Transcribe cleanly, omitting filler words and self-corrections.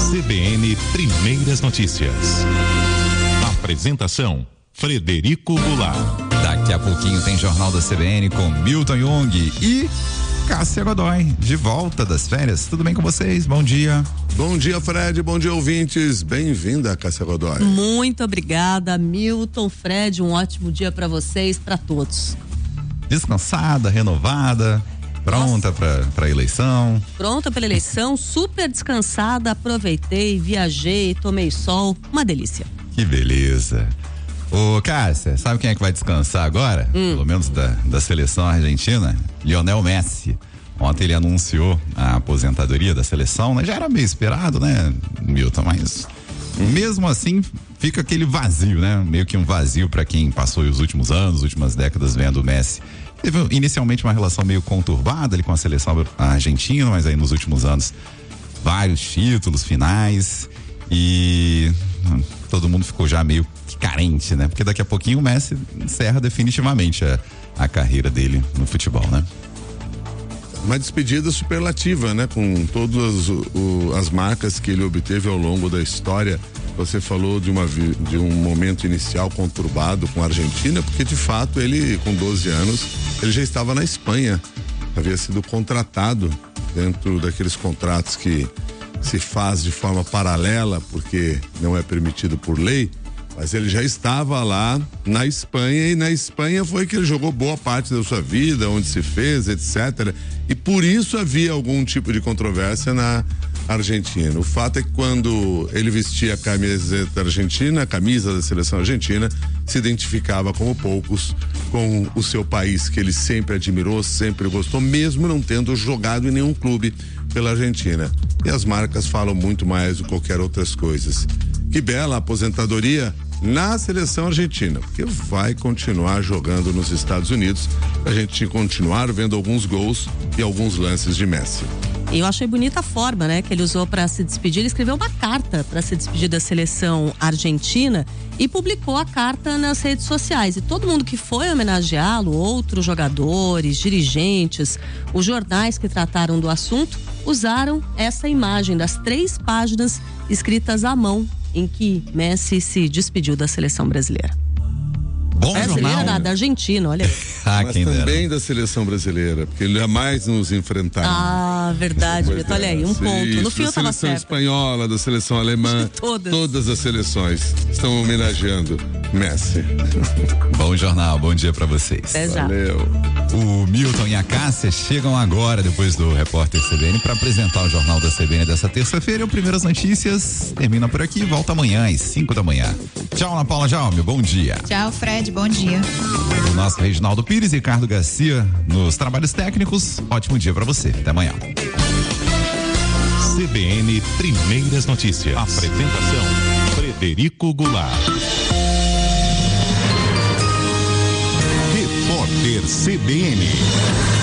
CBN Primeiras Notícias. Apresentação: Frederico Goulart. Daqui a pouquinho tem Jornal da CBN com Milton Jung e Cássia Godoy, de volta das férias. Tudo bem com vocês? Bom dia. Bom dia, Fred. Bom dia, ouvintes. Bem-vinda, Cássia Godoy. Muito obrigada, Milton, Fred. Um ótimo dia para vocês, para todos. Descansada, renovada, pronta para a eleição. Pronta para a eleição, super descansada. Aproveitei, viajei, tomei sol. Uma delícia. Que beleza. Ô, Cássia, sabe quem é que vai descansar agora? Pelo menos da seleção argentina? Lionel Messi. Ontem ele anunciou a aposentadoria da seleção, né? Já era meio esperado, né, Milton? Mas mesmo assim fica aquele vazio, né? Meio que um vazio para quem passou os últimos anos, últimas décadas vendo o Messi. Teve inicialmente uma relação meio conturbada ali com a seleção argentina, mas aí nos últimos anos vários títulos finais e todo mundo ficou já meio carente, né? Porque daqui a pouquinho o Messi encerra definitivamente a carreira dele no futebol, né? Uma despedida superlativa, né? Com todas as marcas que ele obteve ao longo da história. Você falou de um momento inicial conturbado com a Argentina, porque de fato ele, com 12 anos, ele já estava na Espanha. Havia sido contratado dentro daqueles contratos que se faz de forma paralela, porque não é permitido por lei. Mas ele já estava lá na Espanha, e na Espanha foi que ele jogou boa parte da sua vida, onde se fez, etc. E por isso havia algum tipo de controvérsia na Argentina. O fato é que quando ele vestia a camiseta argentina, a camisa da seleção argentina, se identificava como poucos com o seu país, que ele sempre admirou, sempre gostou, mesmo não tendo jogado em nenhum clube pela Argentina. E as marcas falam muito mais do que qualquer outras coisas. Que bela aposentadoria na seleção argentina, porque vai continuar jogando nos Estados Unidos, a gente continuar vendo alguns gols e alguns lances de Messi. Eu achei bonita a forma, né, que ele usou para se despedir. Ele escreveu uma carta para se despedir da seleção argentina e publicou a carta nas redes sociais. E todo mundo que foi homenageá-lo, outros jogadores, dirigentes, os jornais que trataram do assunto, usaram essa imagem das 3 páginas escritas à mão em que Messi se despediu da seleção brasileira. Bom brasileira jornal. Nada, Argentina, olha. Mas também da seleção brasileira, porque ele jamais nos enfrentaram. Ah, verdade, Beto, olha aí, um ponto. Isso, no fim eu tava da seleção certa. espanhola, da seleção alemã, todas as seleções estão homenageando Messi. Bom jornal, bom dia pra vocês. Até já. Valeu. O Milton e a Cássia chegam agora, depois do repórter CBN, para apresentar o Jornal da CBN dessa terça-feira. E o Primeiras Notícias termina por aqui, volta amanhã às 5 da manhã. Tchau, Ana Paula Jaume, bom dia. Tchau, Fred, bom dia. O nosso Reginaldo Pires e Ricardo Garcia nos trabalhos técnicos. Ótimo dia para você, até amanhã. CBN Primeiras Notícias. Apresentação: Frederico Goulart. Repórter CBN.